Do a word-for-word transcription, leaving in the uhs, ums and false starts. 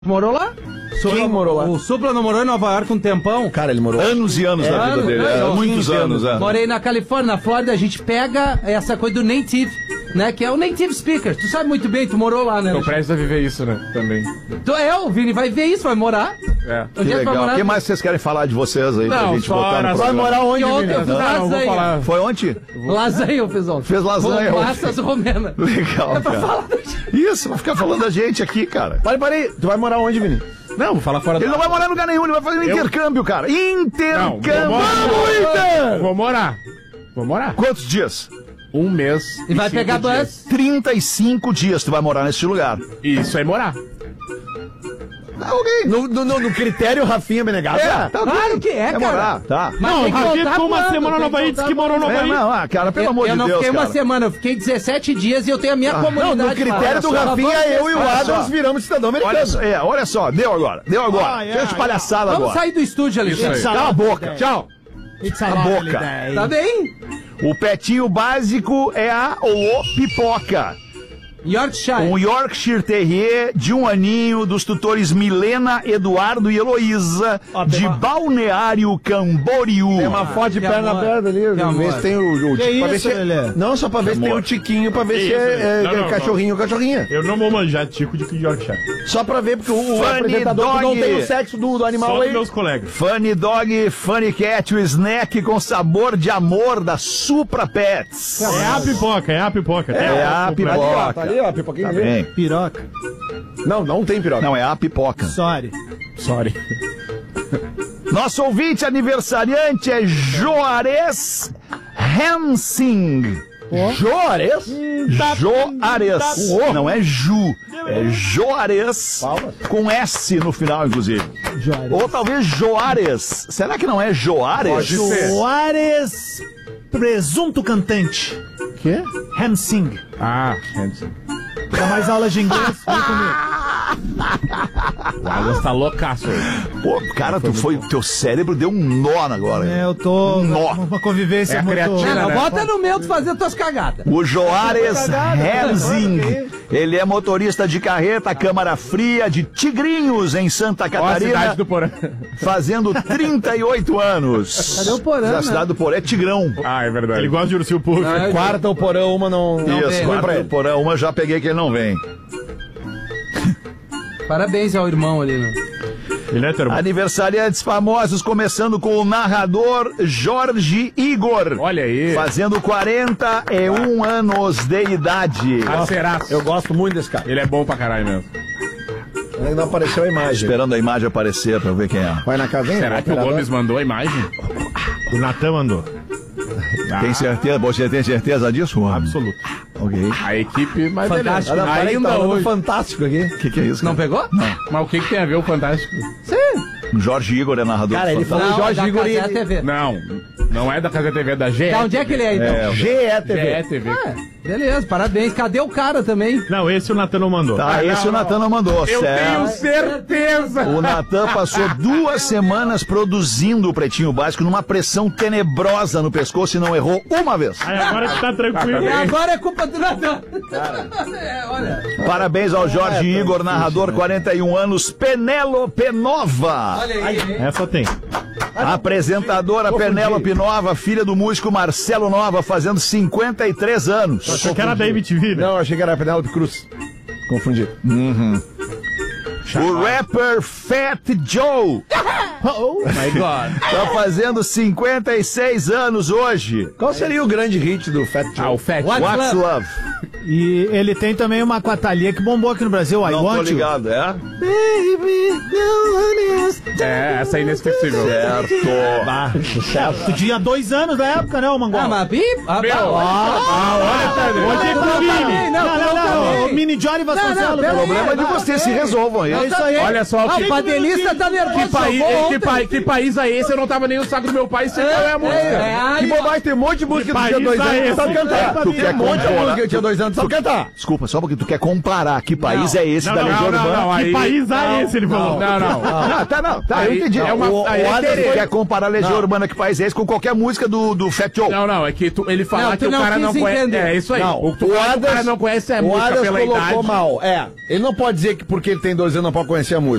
Morou lá? Supla, Quem morou lá? O Supla não morou em Nova York um tempão? Cara, ele morou anos e anos é, da vida anos, dele. É, muitos anos, é. Morei na Califórnia, na Flórida, a gente pega essa coisa do native, né? Que é o native speaker. Tu sabe muito bem, tu morou lá, né? Eu presto a viver isso, né? Também. Tu é, o Vini vai ver isso, vai morar. É. Que legal. O que mais vocês querem falar de vocês aí? Não, pra gente botar no vai morar onde, Ontem Vini? eu fiz Não, não, vou falar. lasanha. Foi ontem? Lasanha eu fiz ontem. Fez lasanha Com ontem. massas romena. Legal, É pra cara. falar da gente. Isso, vai ficar falando da gente aqui, cara. Parei, parei. Tu vai morar onde, Vini? Não, vou falar fora Ele da... não vai morar em lugar nenhum, ele vai fazer um Eu- intercâmbio, cara. Não, Intercâmbio! vou morar. Vamos, Inter! Vou morar. Vou morar. Quantos dias? Um mês. E vai cinco pegar dias. bus. trinta e cinco dias tu vai morar nesse lugar. Isso é morar. Tá ok. No, no, no, no critério Rafinha Menegasso. É, tá ok. Claro que é, É cara. morar, tá. Mas Não, tem o que Rafinha voltar ficou uma quando? semana Tem no Havaí, que disse que voltar morou no quando? É, Havaí. não, ah, cara, pelo Eu, amor eu de não Deus, fiquei uma cara. semana, eu fiquei dezessete dias e eu tenho a minha Não, comunidade. no critério do Só Rafinha, vamos eu e o testar. Adams viramos cidadão americano. Olha só, é, olha só, deu agora, deu agora. Ah, é, Chega de palhaçada Vamos agora. sair do estúdio, Alexandre. Isso aí. Cala a boca. Tchau. Cala a boca. Tá bem? O petinho básico é a ou o pipoca. Yorkshire. Um Yorkshire Terrier de um aninho dos tutores Milena, Eduardo e Heloísa, Ó, tem de uma- Balneário Camboriú. Tem uma foto de que perna amor. aberta ali. Que Ver amor. se tem o, o Que pra ver isso, se Lelê? Não, só pra ver se tem Amor. o tiquinho, pra ver se Isso, é, é, não, não, cachorrinho ou cachorrinha. Eu não vou manjar tico de Yorkshire. Só pra ver, porque o, o Funny apresentador dog. não tem o sexo do, do animal Só dos aí. meus colegas. Funny Dog, Funny Cat, o snack com sabor de amor da Supra Pets. É a pipoca, é a pipoca. É a Ali, pipoca. ó, tá ali, ó, pipoquinha. Tá ali. bem. Piroca. Não, não tem piroca. Não, é a pipoca. Sorry. Sorry. Nosso ouvinte aniversariante é Joares Hensing. Joares? Joares. Não é Ju. É Joares. Palmas. Com S no final, inclusive. Joares. Ou talvez Joares. Será que não é Joares? Pode ser. Soares, presunto cantante. Quê? Hamsing. Ah, Dá mais aulas de inglês? Vem comigo. o Alan tá loucaço hoje. Pô, cara, tu foi, teu cérebro deu um nó agora. É, eu tô Um nó. uma convivência É a muito... creatina, Não, né? bota no meu de fazer tuas cagadas. O Joares Hensing, olha ele é motorista de carreta Câmara Fria de Tigrinhos, em Santa Ó a Catarina, cidade do Porã. fazendo trinta e oito anos. Cadê o Porã, A né? cidade do Porã é Tigrão. Ah, é verdade. Ele gosta de ursinho puff. Ah, Quarta o porão, uma não... Isso, vem, vai não pra vem. ele. Porã, uma já peguei que ele não vem. Parabéns ao irmão ali, né? Ele é teu irmão. Aniversariantes famosos, começando com o narrador Jorge Igor. Olha aí. Fazendo quarenta e um anos de idade. Parceiraço. Eu gosto muito desse cara. Ele é bom pra caralho mesmo. Ainda não apareceu a imagem. Esperando a imagem aparecer pra ver quem é. Vai na casinha? Será que o Gomes mandou a imagem? O Natan mandou. Tem certeza? Você tem certeza disso, Juan? Absoluto. Ok. A equipe, mas Fantástico. beleza. Ah, não, peraí, Ainda tá rolando hoje. fantástico aqui. O que, que é isso? Não cara? pegou? Mas o que, que tem a ver o Fantástico? Sim. Jorge Igor é narrador. Cara, do ele Fantástico. falou Jorge da Igor e Cazé ele- T V. Não, não é da Casa T V, é da G E. Da onde é que ele é, então? É, G E T V. G E T V. Ah, beleza, parabéns. Cadê o cara também? Não, esse o Natan não mandou. Tá, Ah, esse não, o Natan não mandou, Eu certo? tenho certeza. O Natan passou duas semanas produzindo o Pretinho Básico numa pressão tenebrosa no pescoço e não errou uma vez. Aí agora que tá tranquilo. E agora é culpa do Natan. É, olha. Parabéns ao Jorge Igor, narrador, quarenta e um anos, Penélope Nova. Olha aí. hein? Essa tem. Apresentadora Penélope Nova, filha do músico Marcelo Nova, fazendo cinquenta e três anos. Achei que era da M T V, né? Não, achei que era a Penélope Cruz. Confundi. O rapper Fat Joe Oh my God. tá fazendo cinquenta e seis anos hoje. Qual seria o grande hit do Fat Joe? Ah, o Fat. What? What's Love? E ele tem também uma com a Thalia que bombou aqui no Brasil, I Não tô Want You. ligado, é? Baby, no one else. É, essa é inesquecível. Certo. Tu tinha dois anos na época, né, ô Mangual? Ah, mas bi... Ah, Meu, tá, olha. ah, olha, Tânia. Onde é que Não, o não, Vini? não, Não, não, não, não, não. o Mini Johnny Vasconcelos. Não, não, O pera problema é de Vai, vocês, vai. se resolvam aí. Não, isso aí. Olha só, Ah, que, o padelista tá nervoso. que, país, jogou que, ontem. pa- que país é esse? Eu não tava nem no saco do meu pai, sei qual é a música. É, Que aí, ó. bobagem, tem um monte de música do país tinha dois é anos. esse? Sabe cantar? Tu quer Tem um monte de comparar- música que eu tinha dois anos. não sabe cantar. Desculpa, só porque tu quer comparar que país é esse Não, da não, Legião não, Urbana. não, Que aí- país é esse, ele falou? Não, não. Ah, tá, não, tá, eu Aí- entendi. é uma- o, aí o é Adams querer. quer comparar a Legião Não. Urbana, que país é esse, com qualquer música do, do Fat Joe. Não, não, é que tu- ele falar Não, que tu o não cara não quis conhece. entender. É isso aí. Não, o, tu fala que o cara não conhece a o música Adams pela colocou idade. mal. É, ele não pode dizer que porque ele tem doze anos não pode conhecer a música.